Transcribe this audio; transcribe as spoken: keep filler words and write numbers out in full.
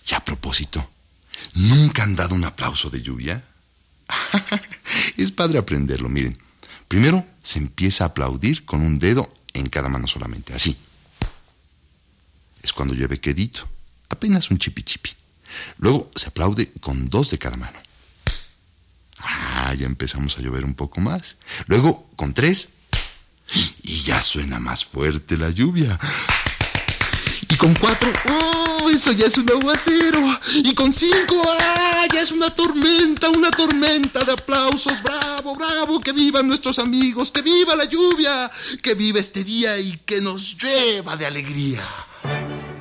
Y a propósito, ¿nunca han dado un aplauso de lluvia? Es padre aprenderlo, miren. Primero se empieza a aplaudir con un dedo en cada mano solamente, así. Es cuando llueve quedito, apenas un chipi chipi. Luego se aplaude con dos de cada mano. Ah, ya empezamos a llover un poco más. Luego con tres. Y ya suena más fuerte la lluvia. Y con cuatro, ¡oh! Eso ya es un aguacero. Y con cinco, ¡ah! Ya es una tormenta, una tormenta de aplausos. ¡Bravo, bravo! ¡Que vivan nuestros amigos! ¡Que viva la lluvia! ¡Que viva este día y que nos llueva de alegría!